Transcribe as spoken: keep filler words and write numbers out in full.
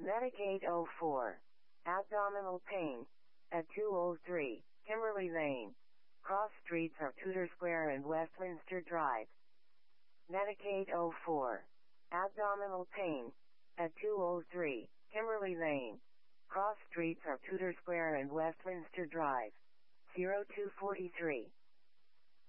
Medicaid oh four. Abdominal pain. At two oh three, Kimberly Lane. Cross streets are Tudor Square and Westminster Drive. Medicaid oh four. Abdominal pain. At two oh three, Kimberly Lane. Cross streets are Tudor Square and Westminster Drive. zero two four three.